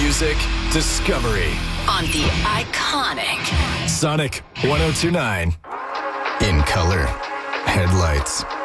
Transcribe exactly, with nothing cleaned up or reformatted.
music discovery on the iconic Sonic one oh two point nine. In color, headlights,